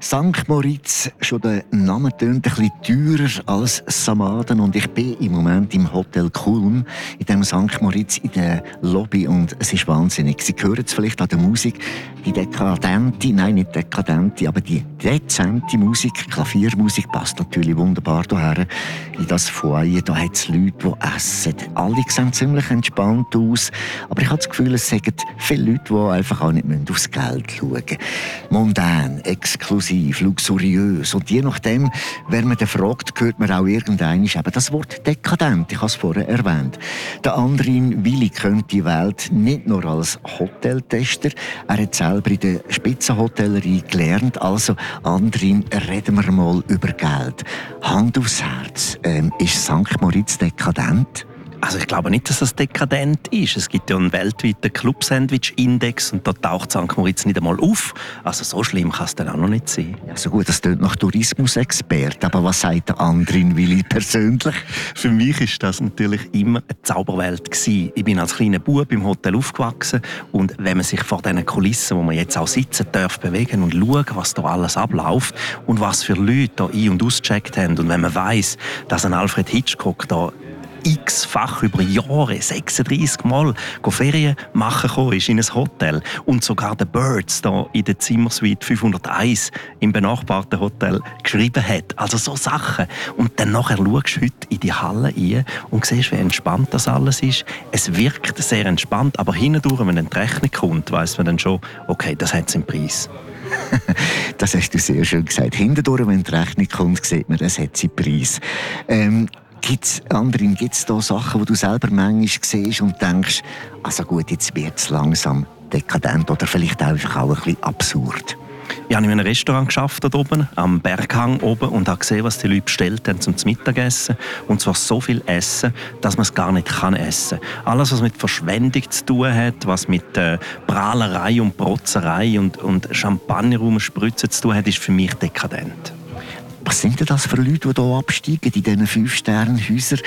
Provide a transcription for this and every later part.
St. Moritz, schon der Name tönt ein bisschen teurer als Samaden und ich bin im Moment im Hotel Kulm, in dem St. Moritz in der Lobby und es ist wahnsinnig. Sie hören es vielleicht an der Musik, die dekadente, nein nicht dekadente, aber die dezente Musik, Klaviermusik passt natürlich wunderbar hierher in das Foyer. Da hat es Leute, die essen. Alle sehen ziemlich entspannt aus, aber ich habe das Gefühl, es sind viele Leute, die einfach auch nicht aufs Geld schauen müssen. Mondän, exklusiv, luxuriös. Und je nachdem, wer man dann fragt, hört man auch irgendwann eben das Wort dekadent. Ich habe es vorher erwähnt. Der Andrin Willi kennt die Welt nicht nur als Hoteltester. Er hat selber in der Spitzenhotellerie gelernt. Also, Andrin, reden wir mal über Geld. Hand aufs Herz. Ist St. Moritz dekadent? Also ich glaube nicht, dass das dekadent ist. Es gibt ja einen weltweiten Club-Sandwich-Index und da taucht St. Moritz nicht einmal auf. Also so schlimm kann es dann auch noch nicht sein. Ja, so gut, das klingt nach Tourismusexperte. Aber was sagt der Andrin Willi persönlich? Für mich ist das natürlich immer eine Zauberwelt gewesen. Ich bin als kleiner Bub im Hotel aufgewachsen und wenn man sich vor diesen Kulissen, wo man jetzt auch sitzen darf, bewegen und schauen, was da alles abläuft und was für Leute da ein- und ausgecheckt haben und wenn man weiss, dass ein Alfred Hitchcock da x-fach über Jahre, 36 Mal Ferien machen gekommen ist in ein Hotel und sogar der Birds da in der Zimmersuite 501 im benachbarten Hotel geschrieben hat. Also so Sachen. Und dann nachher schaust du heute in die Halle rein und siehst, wie entspannt das alles ist. Es wirkt sehr entspannt, aber hindurch, wenn dann die Rechnung kommt, weiss man dann schon, okay, das hat seinen Preis. Das hast du sehr schön gesagt. Hindurch, wenn die Rechnung kommt, sieht man, es hat seinen Preis. Gibt's da Sachen, die du selber manchmal siehst und denkst, also gut, jetzt wird es langsam dekadent oder vielleicht einfach auch ein bisschen absurd? Ich habe in einem Restaurant gearbeitet, dort oben, am Berghang oben, und habe gesehen, was die Leute bestellt haben zum Mittagessen. Und zwar so viel Essen, dass man es gar nicht essen kann. Alles, was mit Verschwendung zu tun hat, was mit Prahlerei und Protzerei und Champagner rumspritzen zu tun hat, ist für mich dekadent. Was sind denn das für Leute, die hier absteigen, in diesen 5-Sterne-Häusern?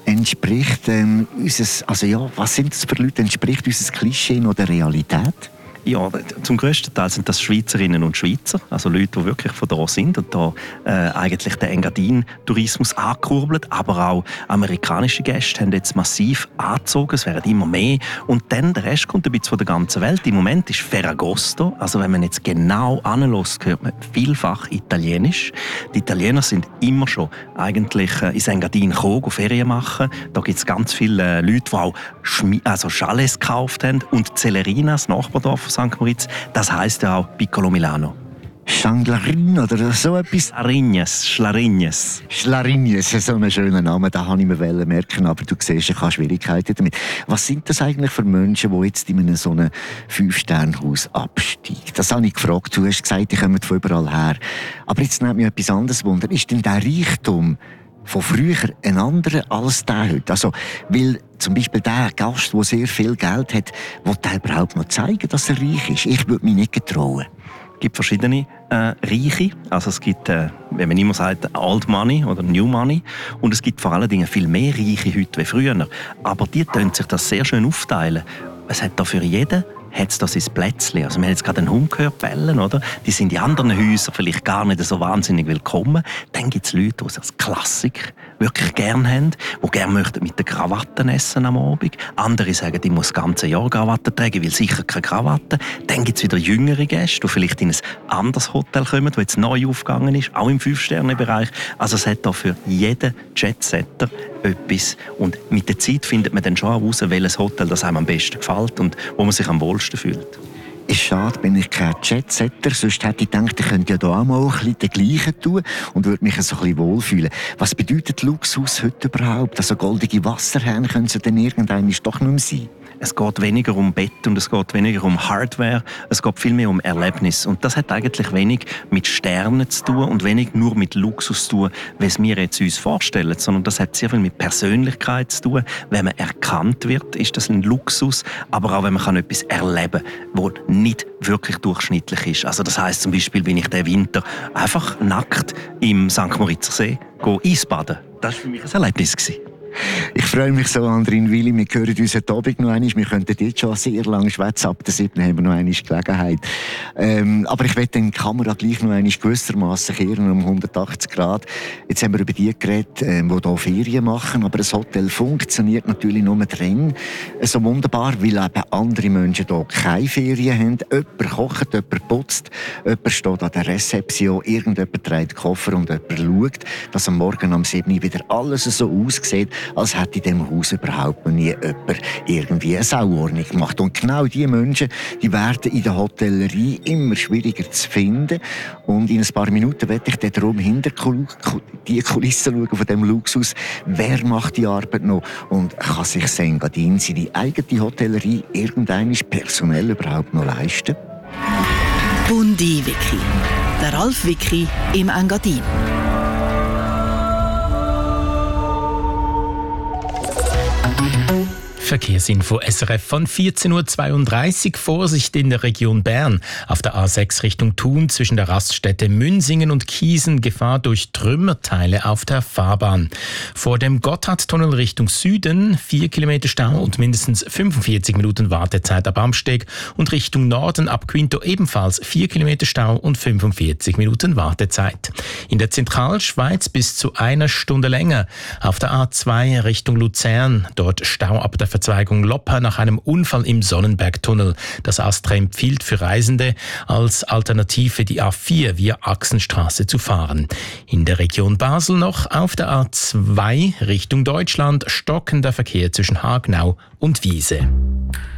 Was sind das für Leute? Entspricht unser Klischee noch der Realität? Ja, zum grössten Teil sind das Schweizerinnen und Schweizer, also Leute, die wirklich von da sind und da eigentlich den Engadin-Tourismus angekurbeln. Aber auch amerikanische Gäste haben jetzt massiv angezogen, es werden immer mehr. Und dann, der Rest kommt ein bisschen von der ganzen Welt. Im Moment ist Ferragosto, also wenn man jetzt genau anhört, hört man vielfach Italienisch. Die Italiener sind immer schon eigentlich ins Engadin gekommen, Ferien machen. Da gibt es ganz viele Leute, die auch Chalets gekauft haben. Und Celerina, das Nachbardorf von St. Moritz, das heisst ja auch Piccolo Milano. Changlarin oder so etwas? Schlarignes. Schlarignes, so ein schöner Name, den wollte ich mir merken, aber du siehst, ich habe Schwierigkeiten damit. Was sind das eigentlich für Menschen, die jetzt in einem so einem 5-Sterne-Haus absteigen? Das habe ich gefragt, du hast gesagt, die kommen von überall her. Aber jetzt nimmt mich etwas anderes Wunder. Ist denn der Reichtum von früher ein anderer als der heute? Also, weil zum Beispiel der Gast, der sehr viel Geld hat, will der überhaupt noch zeigen, dass er reich ist? Ich würde mich nicht getrauen. Es gibt verschiedene Reiche. Also es gibt, wenn man immer sagt, Old Money oder New Money. Und es gibt vor allen Dingen viel mehr Reiche heute wie früher. Aber die können sich das sehr schön aufteilen. Es hat da für jeden hat es da sein Plätzchen. Also wir haben jetzt gerade einen Hund gehört bellen, oder? Die sind in anderen Häusern vielleicht gar nicht so wahnsinnig willkommen. Dann gibt es Leute, die das Klassik wirklich gerne haben, die gerne möchten mit der Krawatte essen am Abend. Andere sagen, ich muss das ganze Jahr Krawatte tragen, weil sicher keine Krawatte. Dann gibt es wieder jüngere Gäste, die vielleicht in ein anderes Hotel kommen, das jetzt neu aufgegangen ist, auch im 5-Sterne-Bereich. Also es hat da für jeden Jetsetter etwas. Und mit der Zeit findet man dann schon heraus, welches Hotel das einem am besten gefällt und wo man sich am wohlsten fühlt. Ist schade, bin ich kein Jetsetter, sonst hätte ich gedacht, ich könnte ja da auch mal ein bisschen den Gleichen tun und würde mich so ein bisschen wohlfühlen. Was bedeutet Luxus heute überhaupt? Also goldige Wasserhähne können sie dann irgendwann doch nicht mehr sein? Es geht weniger um Bett und es geht weniger um Hardware, es geht viel mehr um Erlebnis. Und das hat eigentlich wenig mit Sternen zu tun und wenig nur mit Luxus zu tun, wie es wir jetzt uns vorstellen, sondern das hat sehr viel mit Persönlichkeit zu tun. Wenn man erkannt wird, ist das ein Luxus, aber auch wenn man etwas erleben kann, das nicht wirklich durchschnittlich ist. Also das heisst zum Beispiel, bin ich diesen Winter einfach nackt im St. Moritzer See Eisbaden. Das war für mich ein Erlebnis. Ich freue mich so, Andrin Willi. Wir hören uns heute Abend noch einmal. Wir könnten jetzt schon sehr lange schwätzen. Ab der 7. haben wir noch einmal Gelegenheit. Aber ich möchte die Kamera gleich noch einmal gewissermassen kehren um 180 Grad. Jetzt haben wir über die geredet, die hier Ferien machen. Aber das Hotel funktioniert natürlich nur drin. So wunderbar, weil eben andere Menschen hier keine Ferien haben. Jemand kocht, jemand putzt, jemand steht an der Rezeption, irgendjemand trägt Koffer und jemand schaut, dass am Morgen um 7 Uhr wieder alles so aussieht, als hätte in diesem Haus überhaupt noch nie jemand irgendwie eine Sauordnung gemacht. Und genau diese Menschen, die werden in der Hotellerie immer schwieriger zu finden. Und in ein paar Minuten werde ich dann darum hinter die Kulissen schauen von diesem Luxus. Wer macht die Arbeit noch? Und kann sich Engadin seine eigene Hotellerie irgendwann personell überhaupt noch leisten? Bundi-Wiki. Der Ralf Wiki im Engadin. Verkehrsinfo SRF von 14.32 Uhr. Vorsicht in der Region Bern. Auf der A6 Richtung Thun zwischen der Raststätte Münsingen und Kiesen Gefahr durch Trümmerteile auf der Fahrbahn. Vor dem Gotthardtunnel Richtung Süden 4 Kilometer Stau und mindestens 45 Minuten Wartezeit ab Amsteg. Und Richtung Norden ab Quinto ebenfalls 4 Kilometer Stau und 45 Minuten Wartezeit. In der Zentralschweiz bis zu 1 Stunde länger. Auf der A2 Richtung Luzern. Dort Stau ab der Verzweigung Loppa nach einem Unfall im Sonnenbergtunnel. Das ASTRA empfiehlt für Reisende als Alternative die A4 via Axenstraße zu fahren. In der Region Basel noch auf der A2 Richtung Deutschland stockender Verkehr zwischen Hagenau und Wiese.